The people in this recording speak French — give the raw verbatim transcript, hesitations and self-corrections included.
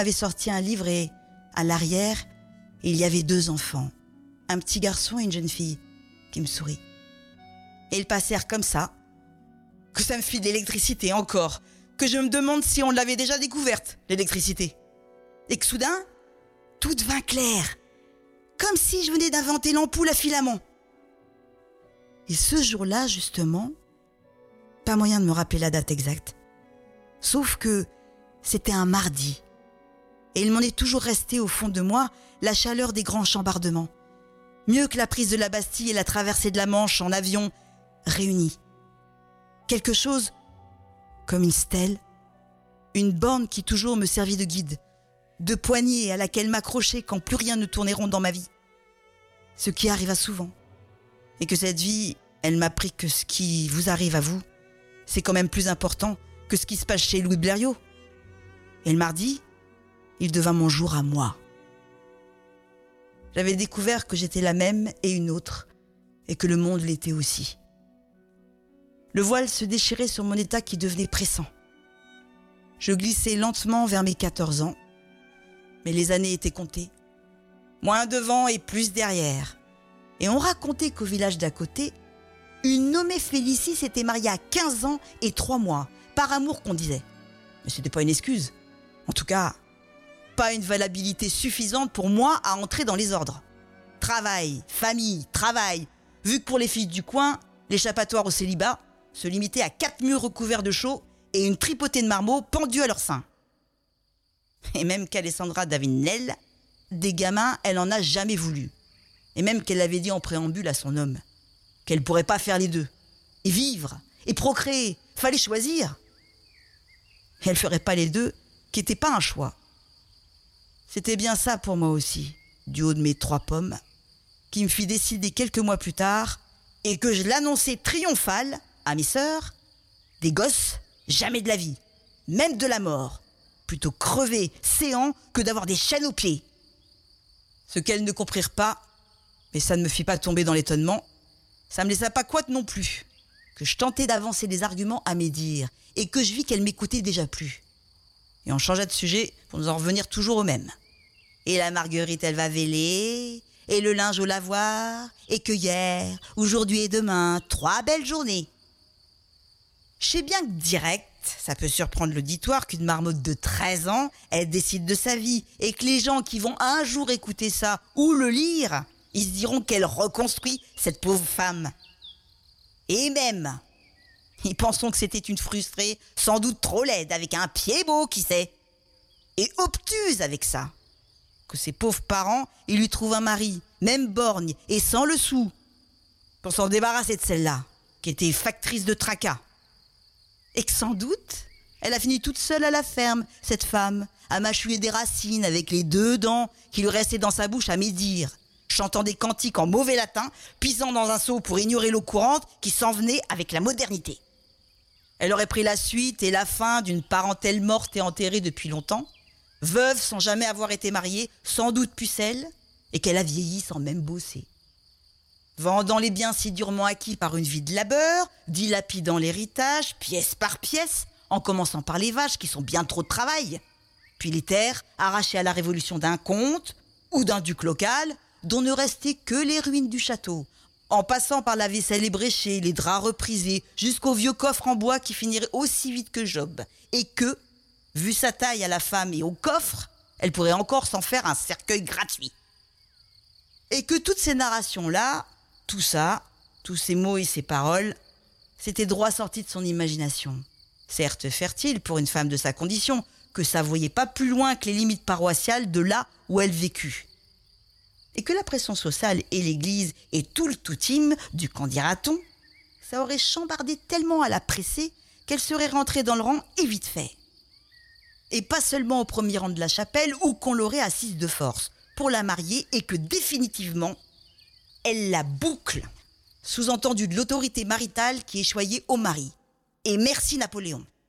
avait sorti un livre et, à l'arrière, il y avait deux enfants, un petit garçon et une jeune fille, qui me sourient. Et ils passèrent comme ça, que ça me fit de l'électricité encore, que je me demande si on l'avait déjà découverte, l'électricité. Et que soudain, tout devint clair, comme si je venais d'inventer l'ampoule à filament. Et ce jour-là, justement, pas moyen de me rappeler la date exacte. Sauf que c'était un mardi. Et il m'en est toujours resté au fond de moi la chaleur des grands chambardements. Mieux que la prise de la Bastille et la traversée de la Manche en avion réunis. Quelque chose comme une stèle, une borne qui toujours me servit de guide, de poignée à laquelle m'accrocher quand plus rien ne tournait rond dans ma vie. Ce qui arriva souvent. Et que cette vie, elle m'a appris que ce qui vous arrive à vous, c'est quand même plus important que ce qui se passe chez Louis Blériot. Et le mardi, il devint mon jour à moi. J'avais découvert que j'étais la même et une autre, et que le monde l'était aussi. Le voile se déchirait sur mon état qui devenait pressant. Je glissais lentement vers mes quatorze ans, mais les années étaient comptées. Moins devant et plus derrière. Et on racontait qu'au village d'à côté, une nommée Félicie s'était mariée à quinze ans et trois mois, par amour qu'on disait. Mais c'était pas une excuse. En tout cas, pas une valabilité suffisante pour moi à entrer dans les ordres. Travail, famille, travail. Vu que pour les filles du coin, l'échappatoire au célibat se limitait à quatre murs recouverts de chaux et une tripotée de marmots pendus à leur sein. Et même qu'Alessandra Davinel, des gamins, elle en a jamais voulu. Et même qu'elle l'avait dit en préambule à son homme, qu'elle pourrait pas faire les deux. Et vivre, et procréer, fallait choisir. Et elle ferait pas les deux, qui n'était pas un choix. C'était bien ça pour moi aussi, du haut de mes trois pommes, qui me fit décider quelques mois plus tard, et que je l'annonçais triomphale à mes sœurs, des gosses, jamais de la vie, même de la mort, plutôt crever, séant, que d'avoir des chaînes aux pieds. Ce qu'elles ne comprirent pas, mais ça ne me fit pas tomber dans l'étonnement, ça me laissa pas couette non plus, que je tentais d'avancer des arguments à mes dires, et que je vis qu'elles m'écoutaient déjà plus. Et on changea de sujet pour nous en revenir toujours au même. Et la marguerite, elle va véler, et le linge au lavoir, et que hier, aujourd'hui et demain, trois belles journées. Je sais bien que direct, ça peut surprendre l'auditoire qu'une marmotte de treize ans, elle décide de sa vie, et que les gens qui vont un jour écouter ça ou le lire, ils se diront qu'elle reconstruit cette pauvre femme. Et même, ils penseront que c'était une frustrée, sans doute trop laide, avec un pied beau, qui sait. Et obtuse avec ça. Que ses pauvres parents, ils lui trouvent un mari, même borgne, et sans le sou, pour s'en débarrasser de celle-là, qui était factrice de tracas. Et que sans doute, elle a fini toute seule à la ferme, cette femme, à mâchouiller des racines avec les deux dents qui lui restaient dans sa bouche à médire, chantant des cantiques en mauvais latin, puisant dans un seau pour ignorer l'eau courante qui s'en venait avec la modernité. Elle aurait pris la suite et la fin d'une parentèle morte et enterrée depuis longtemps, veuve sans jamais avoir été mariée, sans doute pucelle, et qu'elle a vieilli sans même bosser. Vendant les biens si durement acquis par une vie de labeur, dilapidant l'héritage, pièce par pièce, en commençant par les vaches qui sont bien trop de travail, puis les terres arrachées à la révolution d'un comte ou d'un duc local, dont ne restaient que les ruines du château, en passant par la vaisselle ébréchée, les draps reprisés, jusqu'au vieux coffre en bois qui finirait aussi vite que Job, et que, vu sa taille à la femme et au coffre, elle pourrait encore s'en faire un cercueil gratuit. Et que toutes ces narrations-là, tout ça, tous ces mots et ces paroles, c'était droit sorti de son imagination. Certes fertile pour une femme de sa condition, que ça voyait pas plus loin que les limites paroissiales de là où elle vécut. Et que la pression sociale et l'église et tout le toutime du qu'en dira-t-on, ça aurait chambardé tellement à la presser qu'elle serait rentrée dans le rang et vite fait. Et pas seulement au premier rang de la chapelle où qu'on l'aurait assise de force pour la marier et que définitivement, elle la boucle, sous-entendu de l'autorité maritale qui est choyée au mari. Et merci Napoléon.